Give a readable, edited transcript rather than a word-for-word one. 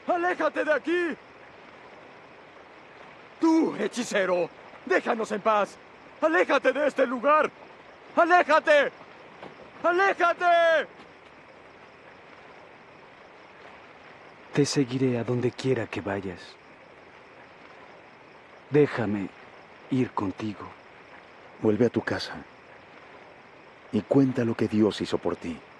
¡Aléjate de aquí! ¡Tú, hechicero! ¡Déjanos en paz! ¡Aléjate de este lugar! ¡Aléjate! ¡Aléjate! Te seguiré a donde quiera que vayas. Déjame ir contigo. Vuelve a tu casa y cuenta lo que Dios hizo por ti.